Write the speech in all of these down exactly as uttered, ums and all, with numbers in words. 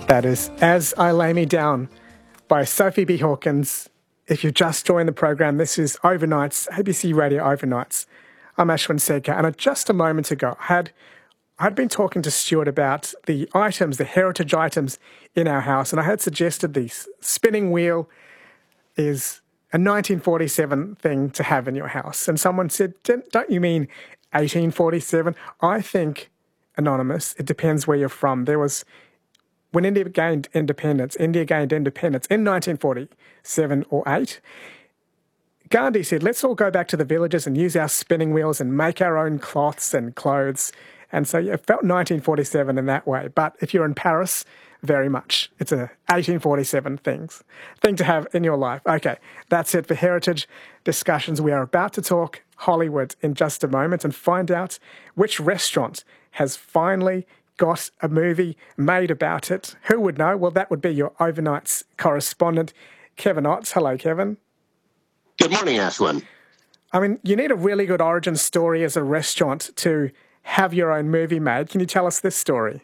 That is As I Lay Me Down by Sophie B. Hawkins. If you've just joined the program, this is Overnights, A B C Radio Overnights. I'm Ashwin Sedkar, and just a moment ago, I had, I had been talking to Stuart about the items, the heritage items in our house, and I had suggested the spinning wheel is a nineteen forty-seven thing to have in your house. And someone said, don't you mean eighteen forty-seven? I think, Anonymous, it depends where you're from. There was... When India gained independence, India gained independence in nineteen forty-seven or eight, Gandhi said, let's all go back to the villages and use our spinning wheels and make our own cloths and clothes. And so it felt nineteen forty-seven in that way. But if you're in Paris, very much. It's a eighteen forty-seven things, thing to have in your life. Okay, that's it for Heritage Discussions. We are about to talk Hollywood in just a moment and find out which restaurant has finally got a movie made about it. Who would know? Well, that would be your Overnights correspondent, Kevin Otts. Hello, Kevin. Good morning, Ashwin. I mean, you need a really good origin story as a restaurant to have your own movie made. Can you tell us this story?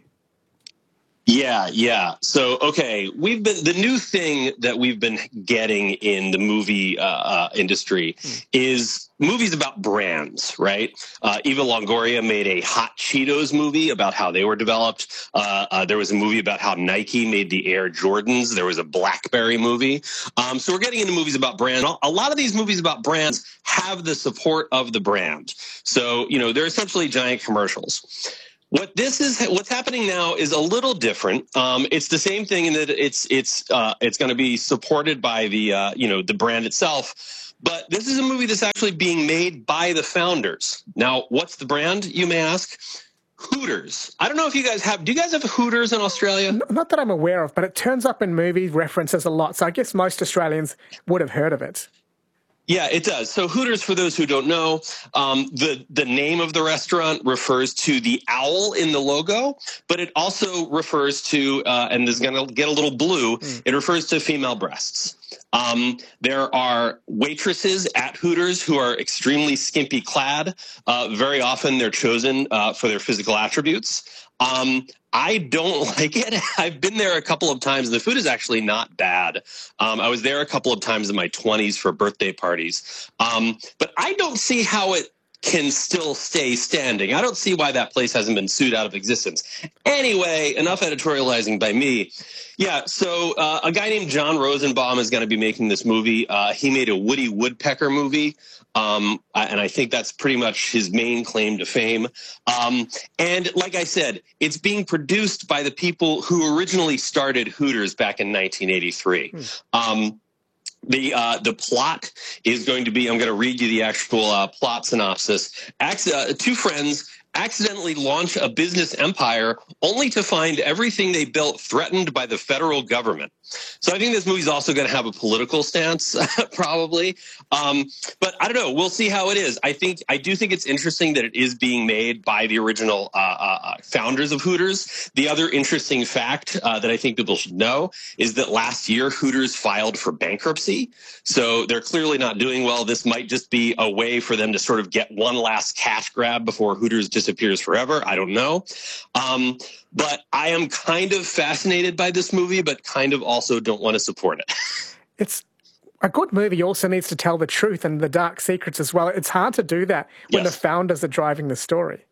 Yeah, yeah. So, okay, we've been the new thing that we've been getting in the movie uh, uh, industry mm. is movies about brands, right? Uh, Eva Longoria made a Hot Cheetos movie about how they were developed. Uh, uh, there was a movie about how Nike made the Air Jordans. There was a BlackBerry movie. Um, so we're getting into movies about brands. A lot of these movies about brands have the support of the brand. So, you know, they're essentially giant commercials. What this is, what's happening now is a little different. Um, it's the same thing in that it's it's uh, it's going to be supported by the uh, you know the brand itself, but this is a movie that's actually being made by the founders. Now, what's the brand, you may ask? Hooters. I don't know if you guys have. Do you guys have Hooters in Australia? Not that I'm aware of, but it turns up in movie references a lot. So I guess most Australians would have heard of it. Yeah, it does. So Hooters, for those who don't know, um, the, the name of the restaurant refers to the owl in the logo, but it also refers to, uh, and this is going to get a little blue, mm. it refers to female breasts. Um, there are waitresses at Hooters who are extremely skimpy clad. Uh, very often they're chosen uh, for their physical attributes. Um, I don't like it. I've been there a couple of times. The food is actually not bad. Um, I was there a couple of times in my twenties for birthday parties. Um, but I don't see how it can still stay standing. I don't see why that place hasn't been sued out of existence. Anyway, enough editorializing by me. Yeah, so uh, a guy named John Rosenbaum is going to be making this movie. Uh, he made a Woody Woodpecker movie, um, and I think that's pretty much his main claim to fame. Um, and like I said, it's being produced by the people who originally started Hooters back in nineteen eighty-three. Hmm. Um, The uh, the plot is going to be, I'm going to read you the actual uh, plot synopsis. Acc- uh, two friends accidentally launch a business empire only to find everything they built threatened by the federal government. So I think this movie's also going to have a political stance, probably. Um, but I don't know. We'll see how it is. I think I do think it's interesting that it is being made by the original uh, uh, founders of Hooters. The other interesting fact uh, that I think people should know is that last year Hooters filed for bankruptcy. So they're clearly not doing well. This might just be a way for them to sort of get one last cash grab before Hooters disappears forever. I don't know. Um, but I am kind of fascinated by this movie, but kind of also don't want to support it. It's a good movie also needs to tell the truth and the dark secrets as well. It's hard to do that when yes. the founders are driving the story.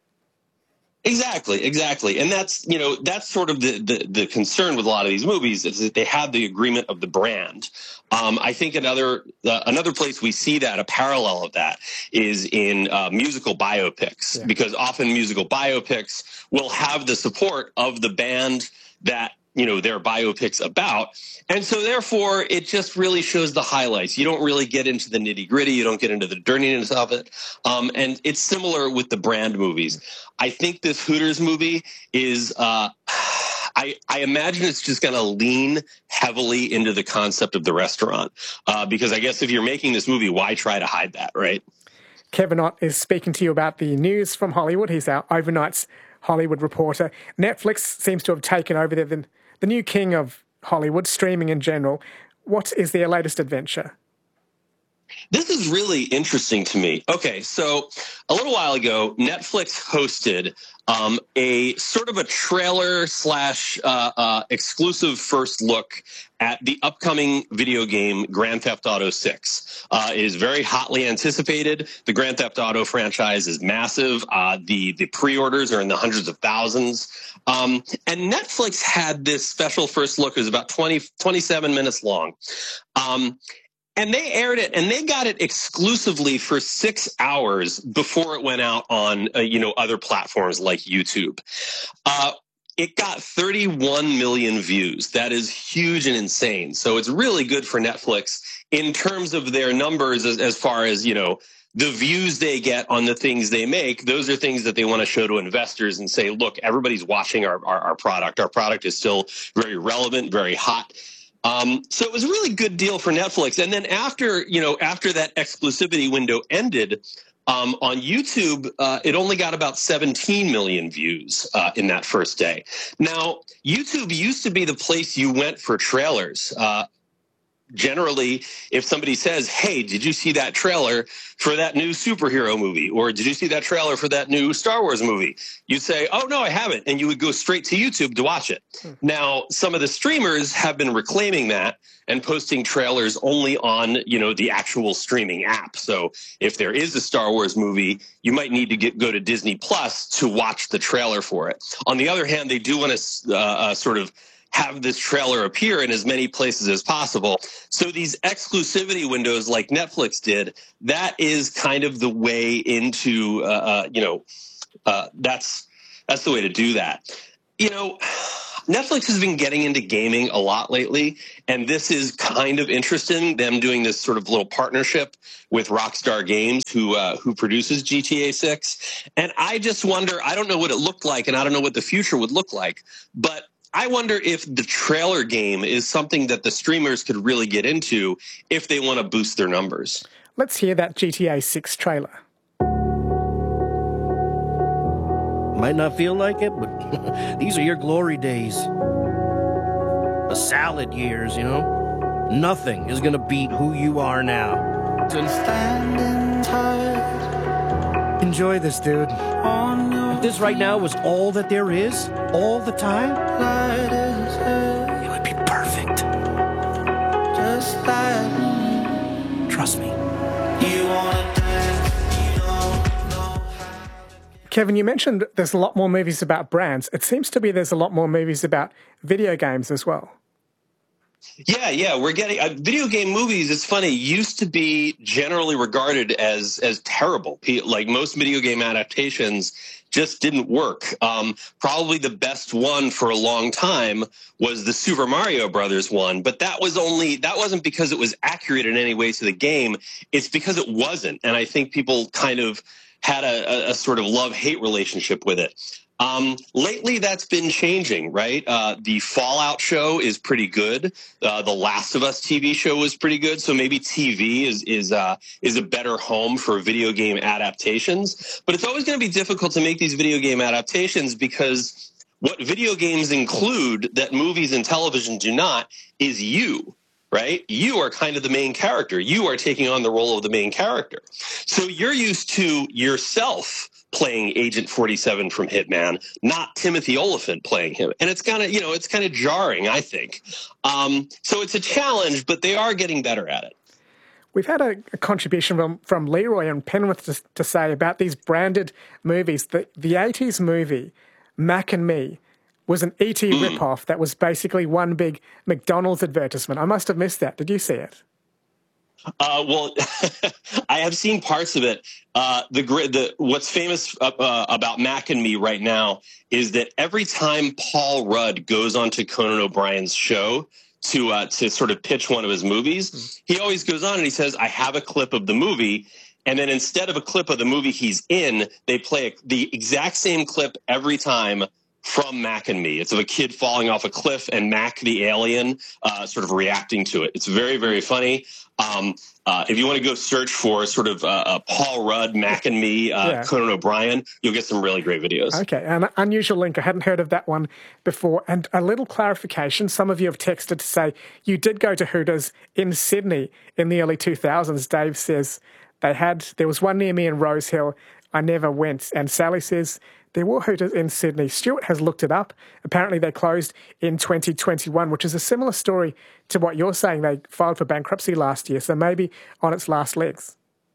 Exactly, exactly. And that's, you know, that's sort of the, the, the concern with a lot of these movies is that they have the agreement of the brand. Um, I think another uh, another place we see that, a parallel of that, is in uh, musical biopics, yeah. because often musical biopics will have the support of the band that, you know, their biopics about. And so therefore, it just really shows the highlights. You don't really get into the nitty gritty. You don't get into the dirtiness of it. Um, and it's similar with the brand movies. I think this Hooters movie is, uh, I, I imagine it's just going to lean heavily into the concept of the restaurant. Uh, because I guess if you're making this movie, why try to hide that, right? Kevin Ott is speaking to you about the news from Hollywood. He's our Overnights Hollywood reporter. Netflix seems to have taken over the, the, the new king of Hollywood, streaming in general. What is their latest adventure? This is really interesting to me. Okay, so a little while ago, Netflix hosted um, a sort of a trailer slash uh, uh, exclusive first look at the upcoming video game Grand Theft Auto six. Uh, it is very hotly anticipated. The Grand Theft Auto franchise is massive. Uh, the, the pre-orders are in the hundreds of thousands. Um, and Netflix had this special first look. It was about twenty, twenty-seven minutes long. Um, And they aired it, and they got it exclusively for six hours before it went out on, uh, you know, other platforms like YouTube. Uh, it got thirty-one million views. That is huge and insane. So it's really good for Netflix in terms of their numbers as, as far as, you know, the views they get on the things they make. Those are things that they want to show to investors and say, look, everybody's watching our, our, our product. Our product is still very relevant, very hot. Um, so it was a really good deal for Netflix. And then after, you know, after that exclusivity window ended, um, on YouTube, uh, it only got about seventeen million views uh, in that first day. Now, YouTube used to be the place you went for trailers. Uh, Generally, if somebody says, hey, did you see that trailer for that new superhero movie? Or did you see that trailer for that new Star Wars movie? You'd say, oh, no, I haven't. And you would go straight to YouTube to watch it. Hmm. Now, some of the streamers have been reclaiming that and posting trailers only on, you know, the actual streaming app. So if there is a Star Wars movie, you might need to get, go to Disney Plus to watch the trailer for it. On the other hand, they do want to uh, uh, sort of have this trailer appear in as many places as possible. So these exclusivity windows like Netflix did, that is kind of the way into, uh, uh, you know, uh, that's that's the way to do that. You know, Netflix has been getting into gaming a lot lately, and this is kind of interesting, them doing this sort of little partnership with Rockstar Games, who uh, who produces G T A six. And I just wonder, I don't know what it looked like, and I don't know what the future would look like, but I wonder if the trailer game is something that the streamers could really get into if they want to boost their numbers. Let's hear that G T A six trailer. Might not feel like it, but these are your glory days. The salad years, you know? Nothing is going to beat who you are now. Standing tight. Enjoy this, dude. If this right now was all that there is, all the time, it would be perfect. Just like Trust me. you wanna dance, you don't know. Kevin, you mentioned there's a lot more movies about brands. It seems to be there's a lot more movies about video games as well. Yeah, yeah, we're getting uh, video game movies. It's funny, used to be generally regarded as as terrible. Like most video game adaptations just didn't work. Um, probably the best one for a long time was the Super Mario Brothers one, but that was only that wasn't because it was accurate in any way to the game. It's because it wasn't, and I think people kind of had a, a, a sort of love-hate relationship with it. Um, lately, that's been changing, right? Uh, the Fallout show is pretty good. Uh, the Last of Us T V show was pretty good. So maybe T V is is uh, is a better home for video game adaptations. But it's always going to be difficult to make these video game adaptations because what video games include that movies and television do not is you. Right? You are kind of the main character. You are taking on the role of the main character. So you're used to yourself playing Agent forty-seven from Hitman, not Timothy Olyphant playing him. And it's kind of, you know, it's kind of jarring, I think. Um, so it's a challenge, but they are getting better at it. We've had a, a contribution from, from Leroy and Penrith to, to say about these branded movies. The, the eighties movie, Mac and Me, was an E T mm. ripoff that was basically one big McDonald's advertisement. I must have missed that. Did you see it? Uh, well, I have seen parts of it. Uh, the, the what's famous uh, about Mac and Me right now is that every time Paul Rudd goes onto Conan O'Brien's show to uh, to sort of pitch one of his movies, mm. he always goes on and he says, "I have a clip of the movie." And then instead of a clip of the movie he's in, they play the exact same clip every time from Mac and Me. It's of a kid falling off a cliff and Mac the alien uh, sort of reacting to it. It's very, very funny. Um, uh, if you want to go search for sort of uh, uh, Paul Rudd, Mac and Me, uh, yeah. Conan O'Brien, you'll get some really great videos. Okay, an unusual link. I hadn't heard of that one before. And a little clarification. Some of you have texted to say you did go to Hooters in Sydney in the early two thousands. Dave says they had, there was one near me in Rose Hill. I never went. And Sally says there were Hooters in Sydney. Stuart has looked it up. Apparently they closed in twenty twenty-one, which is a similar story to what you're saying. They filed for bankruptcy last year, so maybe on its last legs.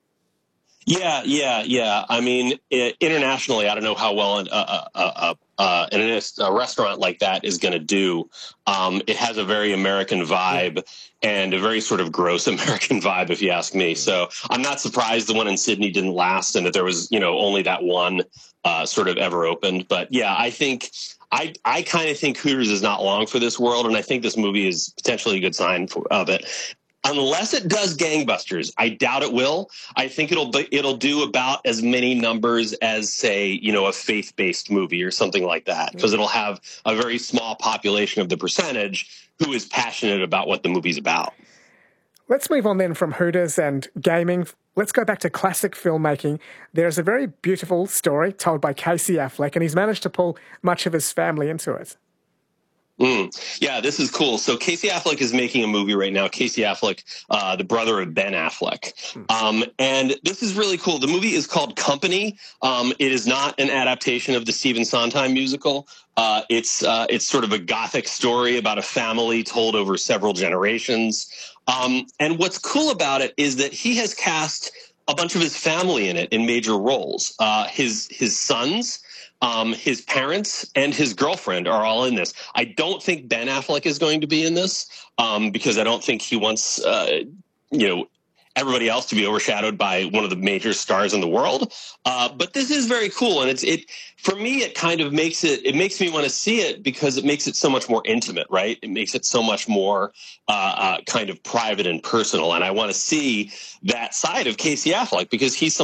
Yeah, yeah, yeah. I mean, it, internationally, I don't know how well an, uh, uh, uh, uh, an, a restaurant like that is going to do. Um, it has a very American vibe and a very sort of gross American vibe, if you ask me. So I'm not surprised the one in Sydney didn't last and that there was, you know, only that one uh, sort of ever opened. But yeah, I think I, I kind of think Hooters is not long for this world, and I think this movie is potentially a good sign for, of it. Unless it does gangbusters, I doubt it will. I think it'll be, it'll do about as many numbers as, say, you know, a faith-based movie or something like that, because it'll have a very small population of the percentage who is passionate about what the movie's about. Let's move on then from Hooters and gaming. Let's go back to classic filmmaking. There's a very beautiful story told by Casey Affleck, and he's managed to pull much of his family into it. Mm. Yeah, this is cool. So Casey Affleck is making a movie right now. Casey Affleck, uh, the brother of Ben Affleck. Um, and this is really cool. The movie is called Company. Um, it is not an adaptation of the Stephen Sondheim musical. Uh, it's uh, it's sort of a gothic story about a family told over several generations. Um, and what's cool about it is that he has cast a bunch of his family in it in major roles. Uh, his his sons, Um, his parents and his girlfriend are all in this. I don't think Ben Affleck is going to be in this um, because I don't think he wants, uh, you know, everybody else to be overshadowed by one of the major stars in the world. Uh, but this is very cool, and it's it for me. It kind of makes it. It makes me want to see it because it makes it so much more intimate, right? It makes it so much more uh, uh, kind of private and personal, and I want to see that side of Casey Affleck because he's